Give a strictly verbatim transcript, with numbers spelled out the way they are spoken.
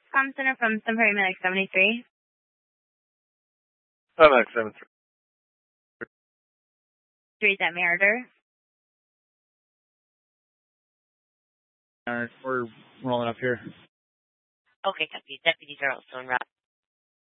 Com Center from Sunbury Medic seventy-three. Oh, Medic seventy-three. Three, is that Meritor? We're rolling up here. Okay, copy. Deputies are also en route.